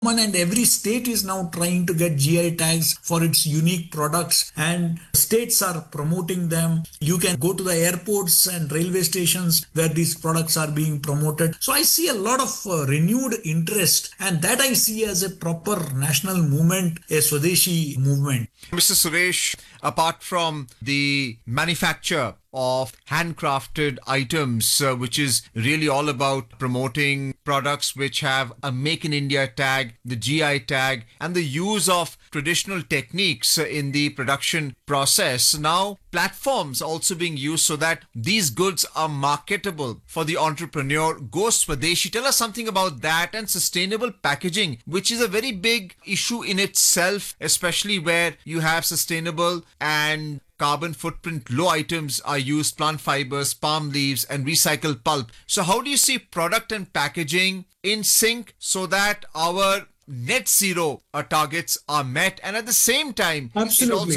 and every state is now trying to get GI tags for its unique products, and states are promoting them. You can go to the airports and railway stations where these products are being promoted. So I see a lot of renewed interest, and that I see as a proper national movement, a Swadeshi movement. Mr. Suresh, apart from the manufacture of handcrafted items, which is really all about promoting products which have a Make in India tag, the GI tag, and the use of traditional techniques in the production process. Now, platforms also being used so that these goods are marketable for the entrepreneur. Go Swadeshi. Tell us something about that, and sustainable packaging, which is a very big issue in itself, especially where you have sustainable and carbon footprint low items are used, plant fibers, palm leaves, and recycled pulp. So how do you see product and packaging in sync so that our net zero targets are met, and at the same time Absolutely. it also